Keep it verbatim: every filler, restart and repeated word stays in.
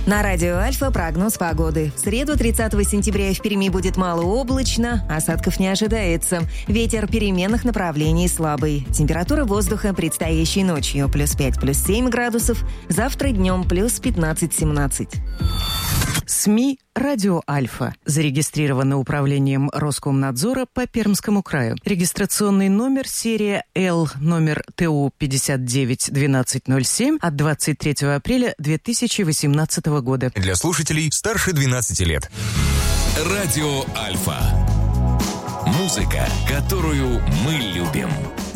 На радио Альфа прогноз погоды. В среду, тридцатого сентября, в Перми будет малооблачно, осадков не ожидается. Ветер переменных направлений слабый. Температура воздуха предстоящей ночью плюс пять, плюс семь градусов. Завтра днем плюс пятнадцать-семнадцать. СМИ «Радио Альфа» зарегистрировано управлением Роскомнадзора по Пермскому краю. Регистрационный номер серия Л, номер ТУ пятьдесят девять двенадцать ноль семь от двадцать третьего апреля две тысячи восемнадцатого года. Для слушателей старше двенадцати лет. Радио Альфа. Музыка, которую мы любим.